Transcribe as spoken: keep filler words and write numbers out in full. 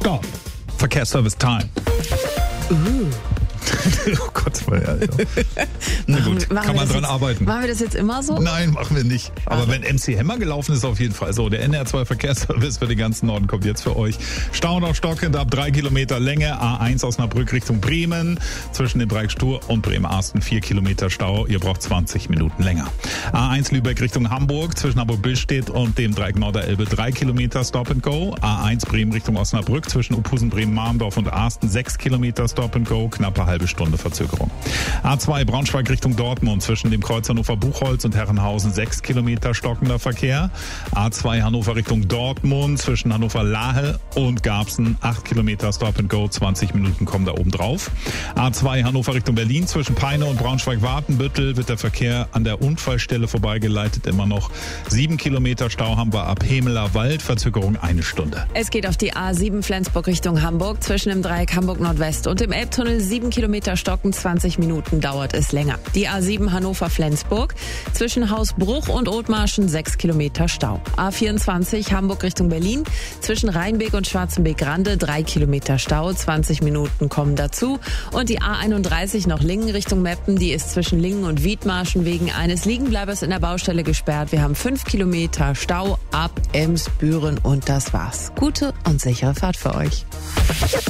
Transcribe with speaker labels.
Speaker 1: Stopp. Verkehrsservice Time.
Speaker 2: Uh.
Speaker 1: Oh Gott, Alter. Na gut,
Speaker 2: machen
Speaker 1: kann man dran
Speaker 2: jetzt,
Speaker 1: arbeiten.
Speaker 2: Machen wir das jetzt immer so?
Speaker 1: Nein, machen wir nicht. Aber wenn M C Hammer gelaufen ist, auf jeden Fall. So, der N R zwei Verkehrsservice für den ganzen Norden kommt jetzt für euch. Stau noch stockend ab drei Kilometer Länge. A eins Osnabrück Richtung Bremen. Zwischen dem Dreieck Stur und Bremerhaven vier Kilometer Stau. Ihr braucht zwanzig Minuten länger. A eins Lübeck Richtung Hamburg. Zwischen Hamburg-Billstedt und dem Dreieck Norderelbe drei Kilometer Stop and Go. A eins Bremen Richtung Osnabrück. Zwischen Uphusen, Bremen, Marmdorf und Asten sechs Kilometer Stop and Go. Knappe halbe Stunde Verzögerung. A zwei Braunschweig Richtung Dortmund. Zwischen dem Kreuz Hannover-Buchholz und Herrenhausen sechs Kilometer stockender Verkehr. A zwei Hannover Richtung Dortmund. Zwischen Hannover-Lahe und Garbsen acht Kilometer Stop and Go. zwanzig Minuten kommen da oben drauf. A zwei Hannover Richtung Berlin. Zwischen Peine und Braunschweig-Wartenbüttel wird der Verkehr an der Unfallstelle vorbeigeleitet. Immer noch sieben Kilometer Stau haben wir ab Hemeler Wald. Verzögerung eine Stunde.
Speaker 2: Es geht auf die A sieben Flensburg Richtung Hamburg. Zwischen dem Dreieck Hamburg Nordwest und dem Elbtunnel sieben Kilometer stocken. zwanzig Minuten dauert es länger. Die A sieben Hannover-Flensburg. Zwischen Hausbruch und Othmarschen sechs Kilometer Stau. A vierundzwanzig Hamburg Richtung Berlin. Zwischen Rheinbeek und Schwarzenbeek-Rande drei Kilometer Stau. zwanzig Minuten kommen dazu. Und die A einunddreißig noch Lingen Richtung Meppen. Die ist zwischen Lingen und Wiedmarschen wegen eines Liegenbleibers in der Baustelle gesperrt. Wir haben fünf Kilometer Stau ab Ems, Büren und das war's. Gute und sichere Fahrt für euch.